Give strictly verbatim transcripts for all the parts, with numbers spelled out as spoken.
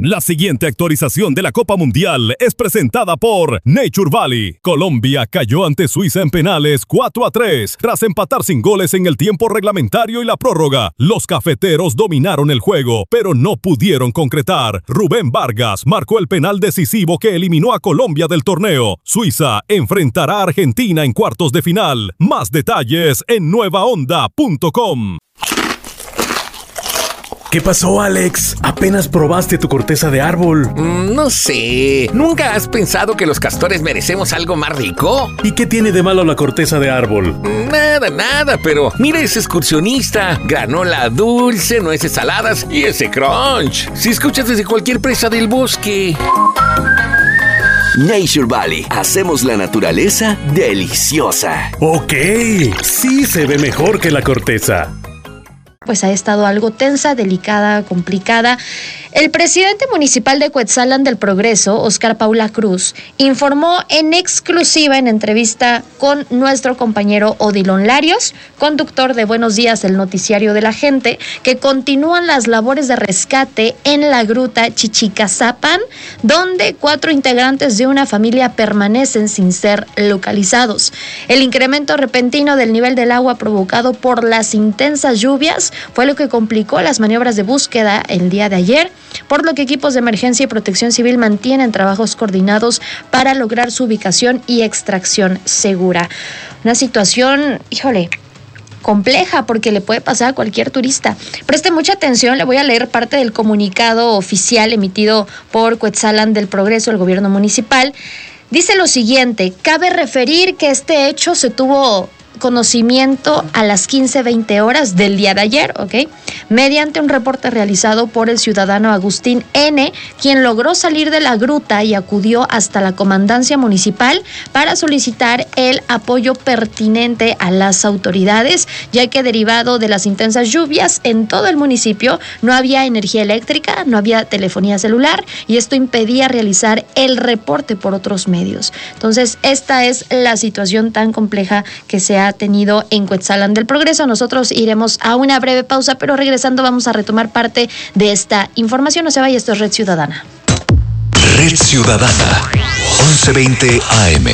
La siguiente actualización de la Copa Mundial es presentada por Nature Valley. Colombia cayó ante Suiza en penales cuatro a tres tras empatar sin goles en el tiempo reglamentario y la prórroga. Los cafeteros dominaron el juego, pero no pudieron concretar. Rubén Vargas marcó el penal decisivo que eliminó a Colombia del torneo. Suiza enfrentará a Argentina en cuartos de final. Más detalles en nueva onda punto com. ¿Qué pasó, Alex? ¿Apenas probaste tu corteza de árbol? Mm, no sé. ¿Nunca has pensado que los castores merecemos algo más rico? ¿Y qué tiene de malo la corteza de árbol? Nada, nada, pero mira ese excursionista. Granola dulce, nueces saladas y ese crunch. Si escuchas desde cualquier presa del bosque. Nature Valley. Hacemos la naturaleza deliciosa. Ok, sí se ve mejor que la corteza. Pues ha estado algo tensa, delicada, complicada. El presidente municipal de Cuetzalan del Progreso, Oscar Paula Cruz, informó en exclusiva en entrevista con nuestro compañero Odilon Larios, conductor de Buenos Días, el noticiario de la gente, que continúan las labores de rescate en la gruta Chichicazapan, donde cuatro integrantes de una familia permanecen sin ser localizados. El incremento repentino del nivel del agua provocado por las intensas lluvias fue lo que complicó las maniobras de búsqueda el día de ayer, por lo que equipos de emergencia y protección civil mantienen trabajos coordinados para lograr su ubicación y extracción segura. Una situación, híjole, compleja porque le puede pasar a cualquier turista. Preste mucha atención, le voy a leer parte del comunicado oficial emitido por Cuetzalan del Progreso, el gobierno municipal. Dice lo siguiente: cabe referir que este hecho se tuvo conocimiento a las quince veinte horas del día de ayer, ¿ok? Mediante un reporte realizado por el ciudadano Agustín N., quien logró salir de la gruta y acudió hasta la comandancia municipal para solicitar el apoyo pertinente a las autoridades, ya que derivado de las intensas lluvias en todo el municipio no había energía eléctrica, no había telefonía celular y esto impedía realizar el reporte por otros medios. Entonces, esta es la situación tan compleja que se ha tenido en Cuetzalan del Progreso. Nosotros iremos a una breve pausa, pero regresando vamos a retomar parte de esta información. No se vaya, esto es Red Ciudadana. Red Ciudadana, once veinte A M.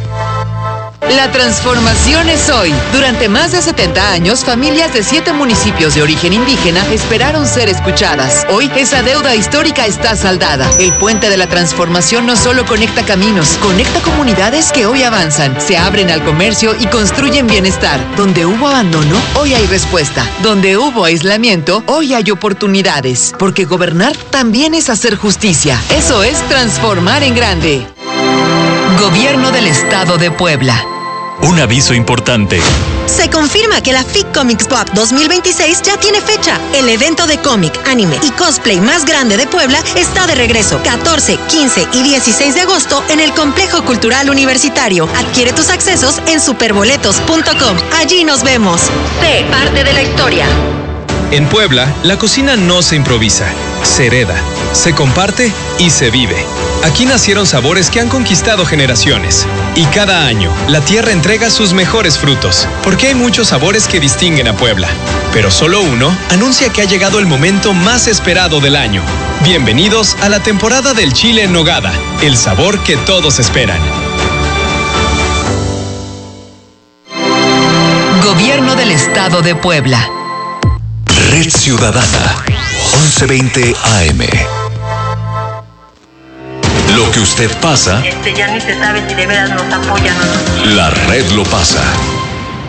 La transformación es hoy. Durante más de setenta años, familias de siete municipios de origen indígena esperaron ser escuchadas. Hoy, esa deuda histórica está saldada. El puente de la transformación no solo conecta caminos, conecta comunidades que hoy avanzan, se abren al comercio y construyen bienestar. Donde hubo abandono, hoy hay respuesta. Donde hubo aislamiento, hoy hay oportunidades. Porque gobernar también es hacer justicia. Eso es transformar en grande. Gobierno del Estado de Puebla. Un aviso importante. Se confirma que la F I C Comics Pop dos mil veintiséis ya tiene fecha. El evento de cómic, anime y cosplay más grande de Puebla está de regreso. catorce, quince y dieciséis de agosto en el Complejo Cultural Universitario. Adquiere tus accesos en superboletos punto com. Allí nos vemos. Sé parte de la historia. En Puebla, la cocina no se improvisa, se hereda, se comparte y se vive. Aquí nacieron sabores que han conquistado generaciones. Y cada año, la tierra entrega sus mejores frutos, porque hay muchos sabores que distinguen a Puebla. Pero solo uno anuncia que ha llegado el momento más esperado del año. Bienvenidos a la temporada del chile en nogada, el sabor que todos esperan. Gobierno del Estado de Puebla. Red Ciudadana, once veinte A M. Lo que usted pasa, Este ya ni se sabe si de veras nos apoyan o no. la red lo pasa.